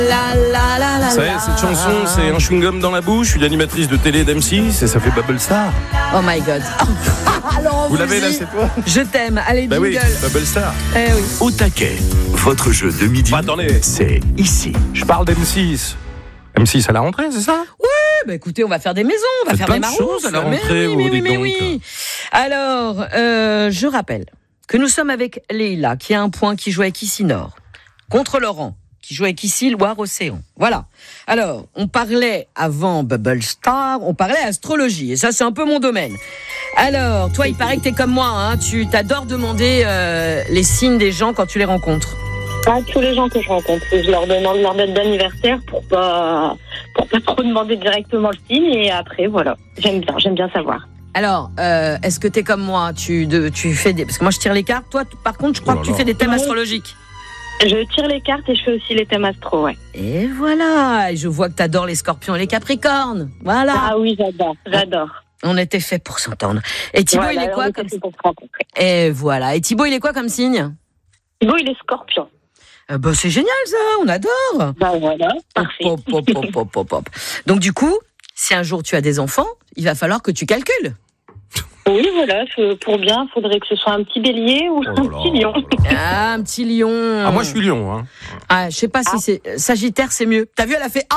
La la la la. Ça y est, cette chanson, c'est un chewing-gum dans la bouche, une animatrice de télé d'M6 et ça fait Bubble Star. Oh my God. Alors, Vous l'avez là, c'est toi? Je t'aime. Allez, Bah jingle. oui, Bubble Star. Eh oui. Au taquet, votre jeu de midi, Bah, attendez, c'est ici. je parle d'M6. M6 à la rentrée, c'est ça? Bah écoutez, on va faire des maisons, on va Faites faire plein des de marrons. choses à la rentrée, vous, dites donc. Oui. Alors, je rappelle que nous sommes avec Leïla, qui a un point, qui joue avec ici Nord, contre Laurent, qui joue avec ici Loire-Océan. Voilà. Alors, on parlait avant Bubble Star, on parlait astrologie, et ça c'est un peu mon domaine. Alors, toi, il paraît que t'es comme moi, hein, tu t'adores demander les signes des gens quand tu les rencontres. À tous les gens que je rencontre, je leur demande leur date d'anniversaire pour pas trop demander directement le signe, et après voilà, j'aime bien savoir. Alors, est-ce que t'es comme moi, tu fais des... Parce que moi je tire les cartes, toi par contre je crois que tu fais des thèmes astrologiques. Je tire les cartes et je fais aussi les thèmes astro, ouais. Et voilà, et je vois que t'adores les scorpions et les capricornes, voilà. Ah oui, j'adore. On était fait pour s'entendre. Et Thibaut, Voilà, il est quoi on était comme... fait pour se rencontrer. Et voilà, et Thibaut, il est quoi comme signe? Thibaut, il est scorpion. Bah c'est génial ça, on adore. Bah voilà, parfait. Hop. Donc du coup, si un jour tu as des enfants, il va falloir que tu calcules. Oui, voilà, pour bien, il faudrait que ce soit un petit bélier ou un petit lion. Ah, un petit lion. Ah, moi je suis lion, hein. Ah, je sais pas si c'est Sagittaire, c'est mieux. T'as vu, elle a fait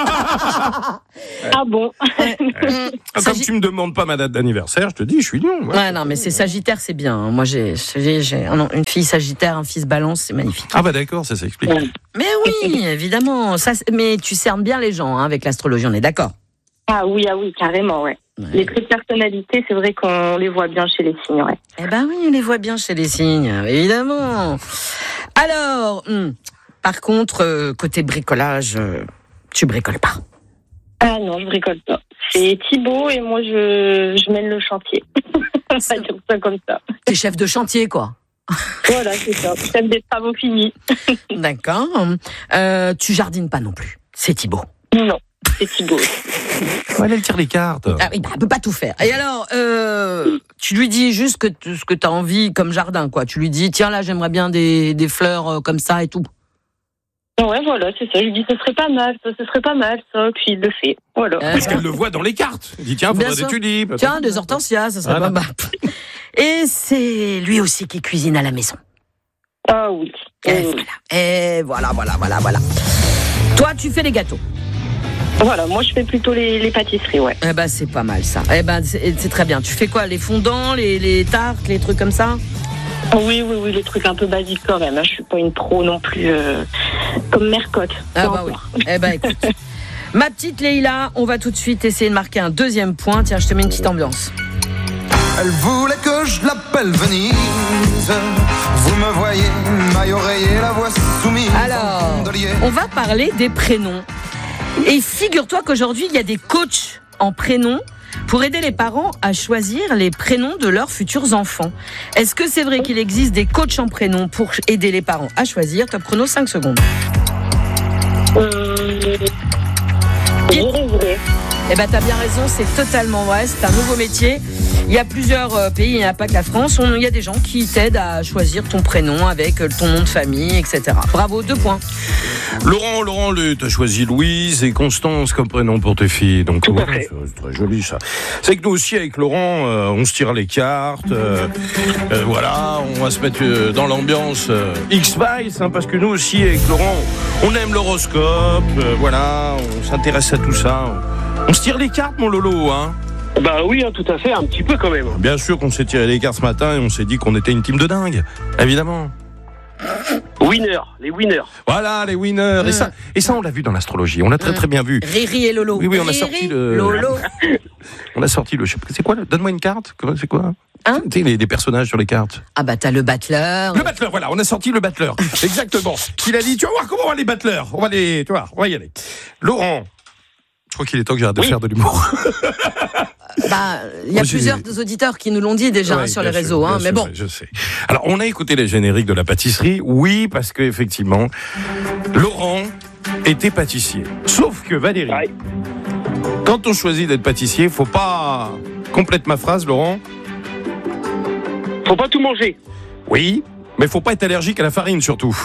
Ah bon. Comme tu me demandes pas ma date d'anniversaire, je te dis, je suis lion. Ouais, non, mais c'est Sagittaire, c'est bien. Moi, j'ai une fille Sagittaire, un fils Balance, c'est magnifique. Ah bah d'accord, ça s'explique. Ouais. Mais oui, évidemment. Ça, mais tu cernes bien les gens, hein, avec l'astrologie, on est d'accord. Ah oui, carrément, ouais. Les traits de personnalité, c'est vrai qu'on les voit bien chez les signes, ouais. Eh ben oui, on les voit bien chez les signes, évidemment. Alors, par contre, côté bricolage, tu bricoles pas. Ah non, je bricole pas. C'est Thibaut et moi, je mène le chantier. On va dire ça comme ça. T'es chef de chantier, quoi. Voilà, c'est ça. Chef des travaux finis. D'accord. Tu jardines pas non plus. C'est Thibaut. Non, c'est Thibaut. Ouais, elle tire les cartes. Ah oui, bah, elle peut pas tout faire. Et alors, tu lui dis juste ce que t'as envie comme jardin, quoi. Tu lui dis, tiens, là, j'aimerais bien des fleurs comme ça et tout. Ouais, voilà, c'est ça. Je lui dis, ce serait pas mal, ça. Puis il le fait. Voilà. Parce qu'elle le voit dans les cartes. Elle dit, tiens, Bien faudrait sûr. des tulipes. Tiens, des hortensias, ça serait Voilà. pas mal. Et c'est lui aussi qui cuisine à la maison. Ah oui. Et voilà. Toi, tu fais les gâteaux. Voilà, moi je fais plutôt les pâtisseries, ouais. Eh ben, c'est pas mal ça. Eh ben, c'est très bien. Tu fais quoi? Les fondants, les tartes, les trucs comme ça? Oui, les trucs un peu basiques quand même. Hein. Je suis pas une pro non plus comme Mercotte. Ah bah oui. Eh ben, écoute. Ma petite Leïla, on va tout de suite essayer de marquer un deuxième point. Tiens, je te mets une petite ambiance. Elle voulait que je l'appelle Venise. Vous me voyez, maille oreiller, la voix soumise. Alors, on va parler des prénoms. Et figure-toi qu'aujourd'hui, il y a des coachs en prénoms pour aider les parents à choisir les prénoms de leurs futurs enfants. Est-ce que c'est vrai qu'il existe des coachs en prénoms pour aider les parents à choisir? Top chrono, 5 secondes. Eh ben, t'as bien raison, c'est totalement vrai, c'est un nouveau métier. Il y a plusieurs pays, il n'y a pas que la France. Il y a des gens qui t'aident à choisir ton prénom avec ton nom de famille, etc. Bravo, 2 points. Laurent, t'as choisi Louise et Constance comme prénom pour tes filles. Donc, ouais, c'est très joli ça. C'est que nous aussi, avec Laurent, on se tire les cartes. Voilà, on va se mettre dans l'ambiance X-Files, hein, parce que nous aussi, avec Laurent, on aime l'horoscope. Voilà, on s'intéresse à tout ça. On se tire les cartes, mon Lolo, hein. Bah oui, hein, tout à fait, un petit peu quand même. Bien sûr qu'on s'est tiré les cartes ce matin et on s'est dit qu'on était une team de dingue, évidemment. Les winners. Voilà, les winners. Et ça, on l'a vu dans l'astrologie. On l'a très bien vu. Riri et Lolo. Oui, on a Riri, sorti le... Lolo. On a sorti le... C'est quoi? Donne-moi une carte. C'est quoi? Hein? Tu sais, les personnages sur les cartes. Ah bah t'as le battleur. Le battleur, voilà. On a sorti le battleur. Exactement. Il a dit, tu vas voir comment on va les battleurs. On va y aller. Laurent. Je crois qu'il est temps que j'arrête de faire de l'humour. Bah, il y a plusieurs auditeurs qui nous l'ont dit déjà sur les réseaux, hein, mais bon. Je sais. Alors, on a écouté les génériques de la pâtisserie, oui, parce que effectivement, Laurent était pâtissier. Sauf que Valérie, quand on choisit d'être pâtissier, faut pas... Complète ma phrase, Laurent. Faut pas tout manger. Oui, mais faut pas être allergique à la farine surtout.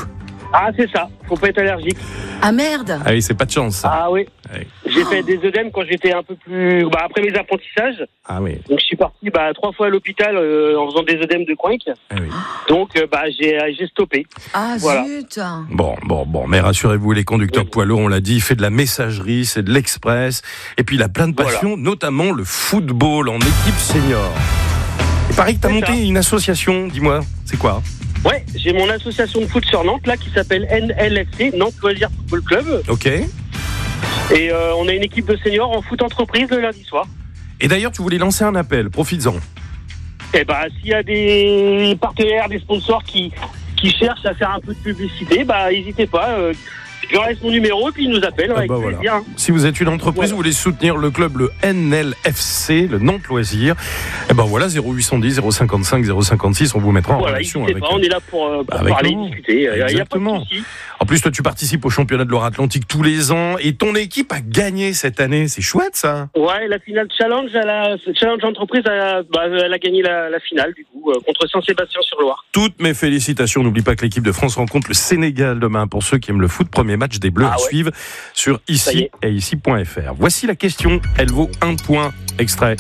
Ah, c'est ça. Faut pas être allergique. Ah merde. Ah oui, c'est pas de chance, ça. Ah oui. Ouais. J'ai fait des œdèmes quand j'étais un peu plus... après mes apprentissages. Ah oui. Donc, je suis parti 3 fois à l'hôpital en faisant des œdèmes de coinque. Ah oui. Donc, j'ai stoppé. Ah Voilà. zut. Bon, mais rassurez-vous, les conducteurs poids lourds, on l'a dit, il fait de la messagerie, c'est de l'express, et puis il a plein de passions, notamment le football en équipe senior. Il paraît que t'as monté une association, dis-moi, c'est quoi ? Ouais, j'ai mon association de foot sur Nantes, là, qui s'appelle NLFC, Nantes Loisirs Football Club. Ok. Et on a une équipe de seniors en foot entreprise le lundi soir. Et d'ailleurs, tu voulais lancer un appel, profites-en. Et s'il y a des partenaires, des sponsors qui cherchent à faire un peu de publicité, n'hésitez pas. Je leur laisse mon numéro et puis ils nous appellent avec plaisir. Voilà. Si vous êtes une entreprise, vous voulez soutenir le club, le NLFC, le Nantes Loisirs, 0810 055 056, on vous mettra en relation avec on est là pour parler, discuter. Il n'y a pas de souci. En plus, toi, tu participes au championnat de Loire-Atlantique tous les ans et ton équipe a gagné cette année. C'est chouette, ça. Ouais, la finale Challenge, Challenge Entreprise, elle a gagné la finale, du coup, contre Saint-Sébastien-sur-Loire. Toutes mes félicitations. N'oublie pas que l'équipe de France rencontre le Sénégal demain. Pour ceux qui aiment le foot, premier match des Bleus à suivre sur ici et ici.fr. Voici la question. Elle vaut 1 point. Extrait.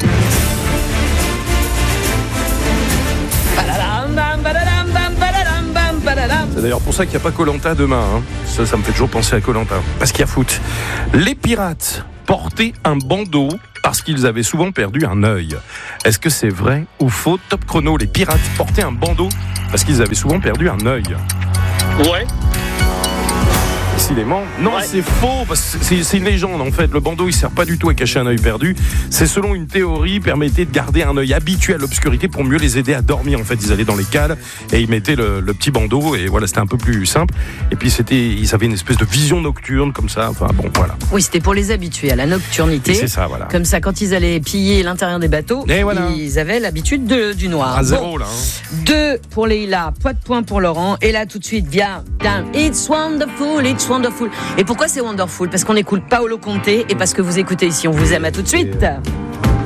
C'est d'ailleurs pour ça qu'il n'y a pas Koh-Lanta demain. Ça me fait toujours penser à Koh-Lanta. Parce qu'il y a foot. Les pirates portaient un bandeau parce qu'ils avaient souvent perdu un œil. Est-ce que c'est vrai ou faux ? Top chrono, les pirates portaient un bandeau parce qu'ils avaient souvent perdu un œil. Ouais. Décidément. Non, c'est faux, parce que c'est une légende en fait. Le bandeau, il sert pas du tout à cacher un œil perdu. C'est selon une théorie, permettait de garder un œil habitué à l'obscurité pour mieux les aider à dormir. En fait, ils allaient dans les cales et ils mettaient le petit bandeau et voilà, c'était un peu plus simple. Et puis ils avaient une espèce de vision nocturne comme ça. Enfin bon, voilà. Oui, c'était pour les habituer à la nocturnité. Et c'est ça, voilà. Comme ça, quand ils allaient piller l'intérieur des bateaux, ils avaient l'habitude du noir. À zéro là. 2 pour Leïla, pas de point pour Laurent. Et là, tout de suite, viens. It's wonderful, it's wonderful. Et pourquoi c'est wonderful ? Parce qu'on écoute Paolo Conte et parce que vous écoutez ici. On vous aime, à tout de suite.